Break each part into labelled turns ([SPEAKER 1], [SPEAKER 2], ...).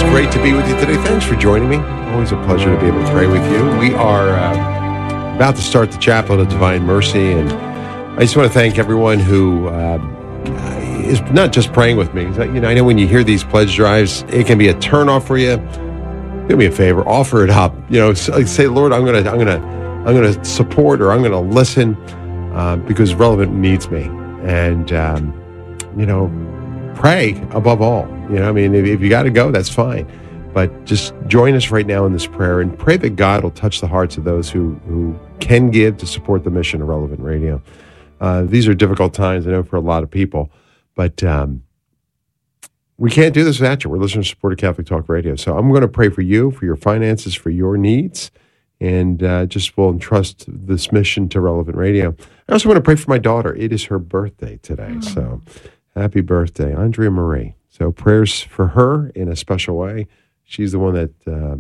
[SPEAKER 1] It's great to be with you today. Thanks for joining me. Always a pleasure to be able to pray with you. We are about to start the Chaplet of Divine Mercy, and I just want to thank everyone who is not just praying with me. I know when you hear these pledge drives, it can be a turnoff for you. Do me a favor, offer it up. Say, Lord, I'm gonna support, or I'm gonna listen because Relevant needs me, and pray above all. If you got to go, that's fine. But just join us right now in this prayer and pray that God will touch the hearts of those who can give to support the mission of Relevant Radio. These are difficult times, I know, for a lot of people, but we can't do this without you. We're listeners to Support of Catholic Talk Radio. So I'm going to pray for you, for your finances, for your needs, and just will entrust this mission to Relevant Radio. I also want to pray for my daughter. It is her birthday today, so happy birthday, Andrea Marie. So prayers for her in a special way. She's the one that,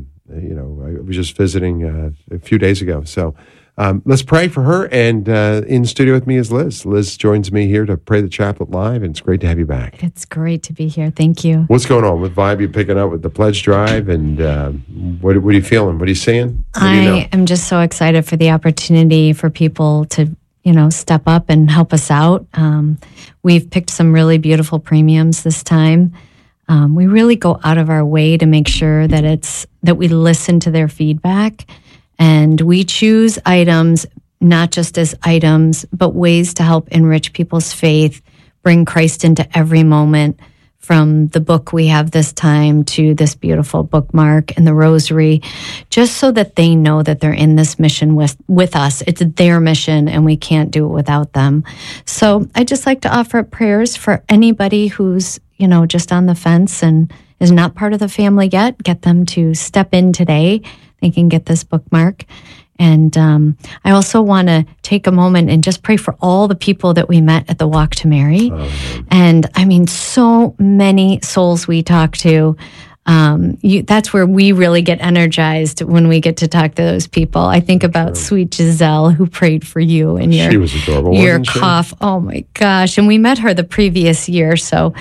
[SPEAKER 1] I was just visiting a few days ago. So let's pray for her. And in the studio with me is Liz. Liz joins me here to pray the chaplet live, and it's great to have you back.
[SPEAKER 2] It's great to be here. Thank you.
[SPEAKER 1] What's going on? What vibe are you picking up with the pledge drive? And what are you feeling? What are you seeing?
[SPEAKER 2] I am just so excited for the opportunity for people to step up and help us out. We've picked some really beautiful premiums this time. We really go out of our way to make sure that we listen to their feedback, and we choose items not just as items, but ways to help enrich people's faith, bring Christ into every moment, from the book we have this time to this beautiful bookmark and the rosary, just so that they know that they're in this mission with us. It's their mission, and we can't do it without them. So I just like to offer up prayers for anybody who's, just on the fence and is not part of the family yet. Get them to step in today. They can get this bookmark. And I also want to take a moment and just pray for all the people that we met at the Walk to Mary. And so many souls we talk to. That's where we really get energized, when we get to talk to those people. I think about sweet Giselle, who prayed for you and
[SPEAKER 1] she was adorable,
[SPEAKER 2] your cough. Oh my gosh. And we met her the previous year. So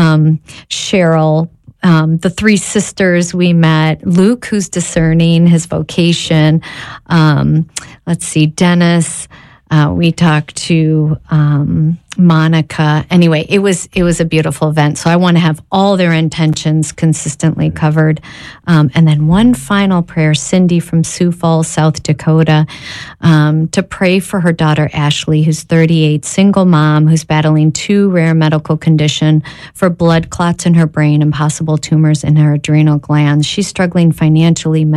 [SPEAKER 2] Cheryl, the three sisters we met, Luke, who's discerning his vocation. Dennis. We talked to Monica. Anyway, it was a beautiful event. So I want to have all their intentions consistently covered. And then one final prayer, Cindy from Sioux Falls, South Dakota, to pray for her daughter Ashley, who's 38, single mom, who's battling 2 rare medical conditions for blood clots in her brain and possible tumors in her adrenal glands. She's struggling financially,